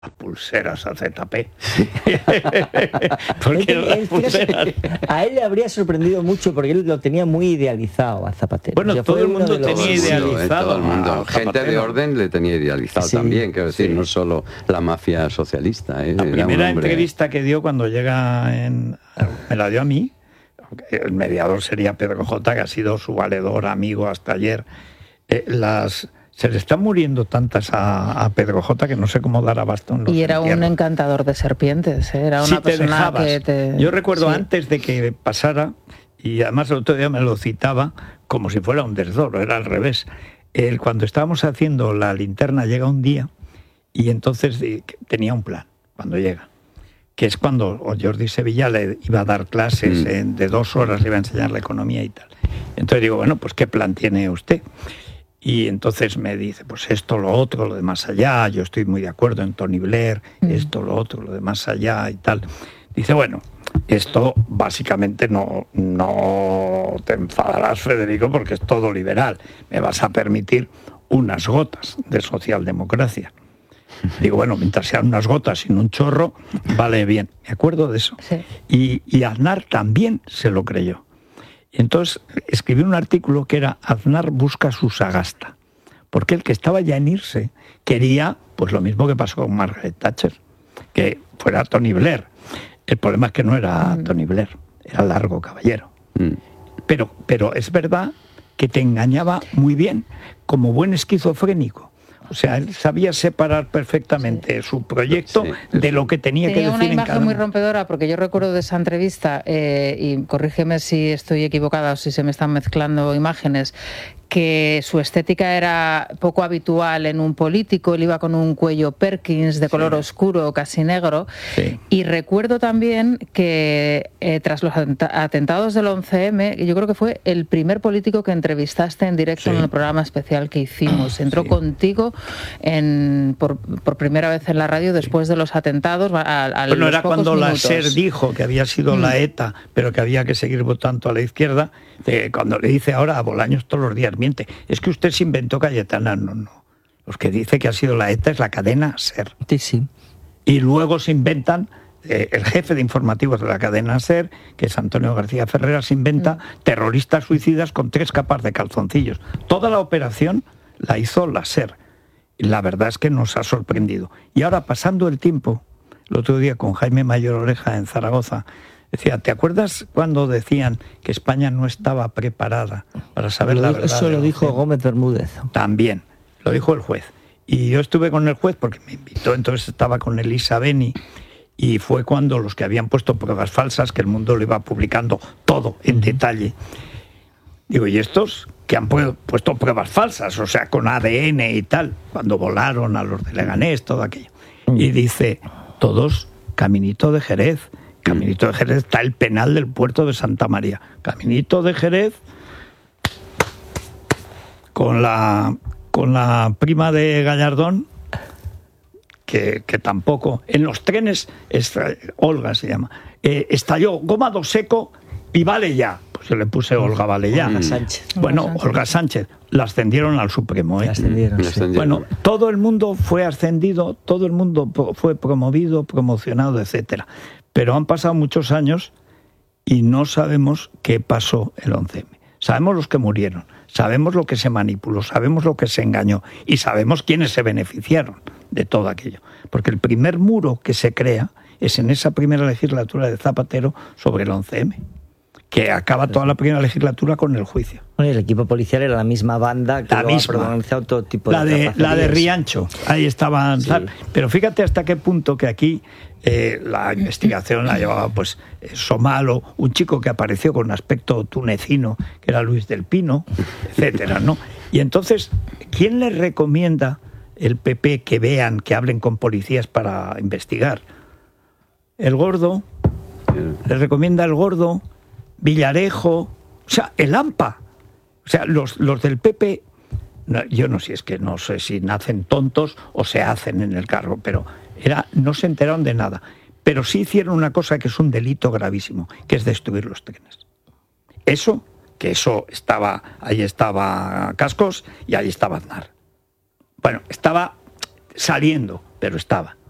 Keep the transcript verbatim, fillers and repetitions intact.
las pulseras a Z P. Porque él, él, pulseras... A él le habría sorprendido mucho porque él lo tenía muy idealizado a Zapatero. Bueno, o sea, todo el mundo los... tenía idealizado. Todo el mundo. Gente de orden le tenía idealizado sí, también, quiero decir, sí. No solo la mafia socialista. ¿eh? La Era primera hombre... entrevista que dio cuando llega en... me la dio a mí. El mediador sería Pedro J, que ha sido su valedor, amigo hasta ayer. Eh, las... Se le están muriendo tantas a, a Pedro J que no sé cómo dar abasto en los Y era entierros. Un encantador de serpientes, ¿eh? Era una sí, te persona dejabas. que te... Yo recuerdo sí. antes de que pasara, y además el otro día me lo citaba como si fuera un desdoro, era al revés. Él, cuando estábamos haciendo la linterna, llega un día y entonces tenía un plan, cuando llega, que es cuando Jordi Sevilla le iba a dar clases mm. en, de dos horas, le iba a enseñar la economía y tal. Entonces digo, bueno, pues ¿qué plan tiene usted? Y entonces me dice, pues esto, lo otro, lo de más allá, yo estoy muy de acuerdo en Tony Blair, mm. esto, lo otro, lo de más allá y tal. Dice, bueno, esto básicamente no, no te enfadarás, Federico, porque es todo liberal. Me vas a permitir unas gotas de socialdemocracia. Digo, bueno, mientras sean unas gotas sin un chorro, vale bien. Me acuerdo de eso. Sí. Y, y Aznar también se lo creyó. Y entonces escribí un artículo que era Aznar busca su sagasta, porque el que estaba ya en irse quería, pues lo mismo que pasó con Margaret Thatcher, que fuera Tony Blair. El problema es que no era mm. Tony Blair, era Largo Caballero. Mm. Pero, pero es verdad que te engañaba muy bien, como buen esquizofrénico. O sea, él sabía separar perfectamente sí. su proyecto sí. de lo que tenía, tenía que decir. Tenía una imagen en cada... muy rompedora, porque yo recuerdo de esa entrevista, eh, y corrígeme si estoy equivocada o si se me están mezclando imágenes, que su estética era poco habitual en un político, él iba con un cuello Perkins de color sí. oscuro, casi negro, sí. y recuerdo también que eh, tras los atentados del once eme, yo creo que fue el primer político que entrevistaste en directo sí. en el programa especial que hicimos, entró sí. contigo en, por, por primera vez en la radio después de los atentados. A, a bueno, los era cuando minutos. la SER dijo que había sido mm. la ETA, pero que había que seguir votando a la izquierda, eh, cuando le dice ahora a Bolaños todos los días, miente, es que usted se inventó Cayetana. No, no. Los que dice que ha sido la ETA es la cadena SER. Sí, sí. Y luego se inventan, eh, el jefe de informativos de la cadena SER, que es Antonio García Ferrera, se inventa mm. terroristas suicidas con tres capas de calzoncillos. Toda la operación la hizo la SER. Y la verdad es que nos ha sorprendido. Y ahora, pasando el tiempo, el otro día con Jaime Mayor Oreja en Zaragoza, decía, ¿te acuerdas cuando decían que España no estaba preparada para saber lo la dijo, verdad? Eso lo dijo Gómez Bermúdez. También, lo dijo el juez. Y yo estuve con el juez porque me invitó, entonces estaba con Elisa Beni, y fue cuando los que habían puesto pruebas falsas, que el Mundo lo iba publicando todo en detalle. Digo, ¿y estos que han puesto pruebas falsas? O sea, con A D N y tal, cuando volaron a los de Leganés, todo aquello. Y dice, todos Caminito de Jerez. Caminito de Jerez está el penal del puerto de Santa María. Caminito de Jerez con la con la prima de Gallardón, que, que tampoco. En los trenes, esta, Olga se llama, eh, estalló gomado seco y vale ya. Pues yo le puse Olga vale ya. Olga Sánchez. Bueno, Olga Sánchez. Olga Sánchez. La ascendieron al Supremo. ¿eh? La ascendieron, La sí. ascendieron. Bueno, todo el mundo fue ascendido, todo el mundo fue promovido, promocionado, etcétera. Pero han pasado muchos años y no sabemos qué pasó el once eme. Sabemos los que murieron, sabemos lo que se manipuló, sabemos lo que se engañó y sabemos quiénes se beneficiaron de todo aquello. Porque el primer muro que se crea es en esa primera legislatura de Zapatero sobre el once eme, que acaba toda la primera legislatura con el juicio. Bueno, y el equipo policial era la misma banda que la lo misma. ha pronunciado todo tipo de la de La de Riancho, ahí estaban. Sí. Pero fíjate hasta qué punto que aquí eh, la investigación la llevaba pues eh, Somalo, un chico que apareció con un aspecto tunecino, que era Luis del Pino, etcétera, ¿no? Y entonces, ¿quién les recomienda el P P que vean, que hablen con policías para investigar? El Gordo, les recomienda el Gordo, Villarejo, o sea, el AMPA. O sea, los, los del P P, no, yo no sé, es que no sé si nacen tontos o se hacen en el cargo, pero era, no se enteraron de nada. Pero sí hicieron una cosa que es un delito gravísimo, que es destruir los trenes. Eso, que eso estaba, ahí estaba Cascos y ahí estaba Aznar. Bueno, estaba saliendo, pero estaba.